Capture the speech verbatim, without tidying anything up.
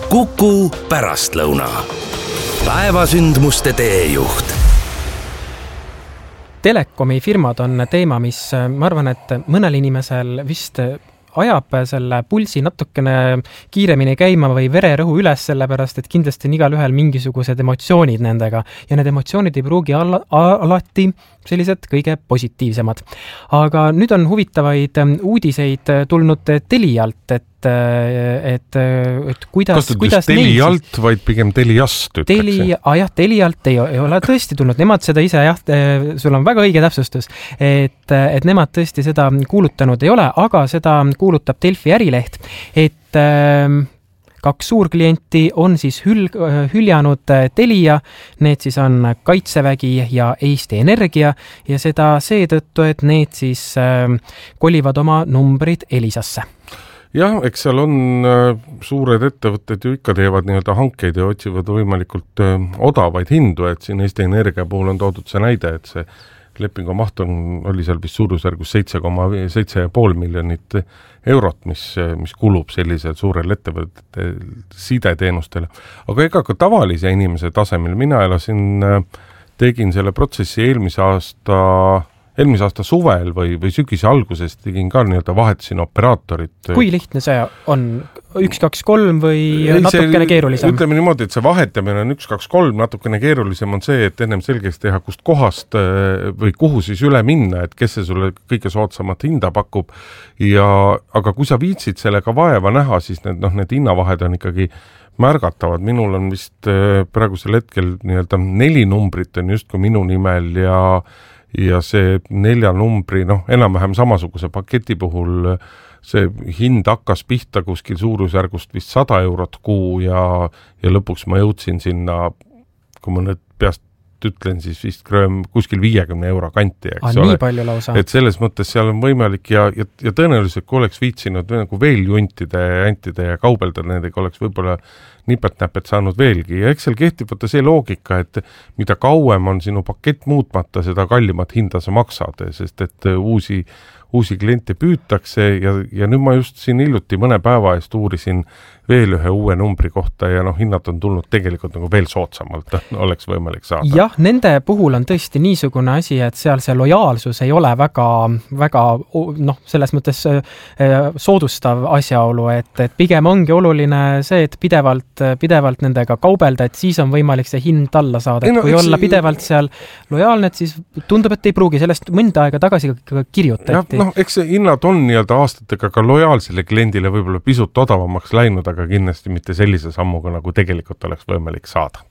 Kuku pärastlõuna. Päevasündmuste teejuht. Telekomi firmad on teema, mis ma arvan, et mõnel inimesel vist ajab selle pulsi natukene kiiremini käima või vererõhu üles, sellepärast, et kindlasti on igal ühel mingisugused emotsioonid nendega ja need emotsioonid ei pruugi al- alati sellised kõige positiivsemad. Aga nüüd on huvitavaid uudiseid tulnud Telialt, et, et, et kuidas, kas kuidas Telialt, siis... vaid pigem Teliast ütleks? Teli, ah, jah, Telialt ei, ei ole tõesti tulnud, nemad seda ise, jah, sul on väga õige täpsustus, et, et nemad tõesti seda kuulutanud ei ole, aga seda kuulutab Delfi ärileht, et äh, kaks suurklienti on siis hül- hüljanud Telia, need siis on Kaitsevägi ja Eesti Energia ja seda seetõttu, et need siis äh, kolivad oma numbrid Elisasse. Jah, eks seal on äh, suured ettevõtted ju ikka teevad nii-öelda hankeid ja otsivad võimalikult äh, odavaid hindu, et siin Eesti Energia puhul on toodud see näide, et see lepingu maht on, oli seal vist suurusjärgus seitse koma seitse ja pool miljonit eurot, mis, mis kulub sellisel suurel ettevõtete sideteenustele. Aga ega ka tavalise inimese tasemel, mina elasin, tegin selle protsessi eelmise aasta, eelmise aasta suvel või, või sügise alguses tegin ka nii-öelda vahetasin operaatorit. Kui lihtne see on? üks, kaks, kolm või ei, natukene see, keerulisem? Ütleme niimoodi, et see vahetamine on üks, kaks, kolm, natukene keerulisem on see, et ennem selgeks teha, kust kohast või kuhu siis üle minna, et kes see sulle kõige soodsamat hinda pakub. Ja, aga kui sa viitsid sellega vaeva näha, siis need, noh, need hinnavahed on ikkagi märgatavad. Minul on vist praegusel hetkel nii-öelda neli numbrit on justkui minu nimel ja ja see nelja numbri, noh, enam-vähem samasuguse paketi puhul see hind hakkas pihta kuskil suurusjärgust vist sada eurot kuu ja, ja lõpuks ma jõudsin sinna, kui ma nüüd peast ütlen, siis vist kuskil viiekümne euro kanti, eks ah, ole. Nii palju lausa. Et selles mõttes seal on võimalik ja, ja, ja tõenäoliselt, kui oleks viitsinud nagu veel juntide ja jantide ja kaubelda nendega, oleks võib-olla nipet-näpet saanud veelgi. Ja eks seal kehtib võtta see loogika, et mida kauem on sinu pakett muutmata, seda kallimat hinda sa maksad, sest et uusi, uusi kliente püütakse ja, ja nüüd ma just siin hiljuti mõne päeva eest uurisin veel ühe uue numbri kohta ja noh, hinnad on tulnud tegelikult nagu veel soodsamalt, oleks võimalik saada. Jah, nende puhul on tõesti niisugune asi, et seal see lojaalsus ei ole väga, väga noh, selles mõttes soodustav asjaolu, et, et pigem ongi oluline see, et pidevalt, pidevalt nendega kaubelda, et siis on võimalik see hind alla saada. Et no, kui olla pidevalt seal lojaalne, siis tundub, et ei pruugi. Sellest mõnda aega tagasi kirjutati. Noh, eks see hinnad on nii-öelda aastatega ka lojaalsele kliendile võib-olla pisut odavamaks läinud, aga kindlasti mitte sellise sammuga, nagu tegelikult oleks võimalik saada.